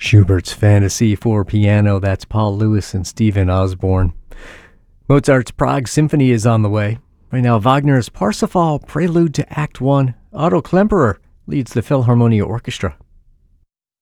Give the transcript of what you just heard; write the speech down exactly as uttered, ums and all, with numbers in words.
Schubert's Fantasy for Piano, that's Paul Lewis and Stephen Osborne. Mozart's Prague Symphony is on the way. Right now, Wagner's Parsifal, Prelude to Act One. Otto Klemperer leads the Philharmonia Orchestra.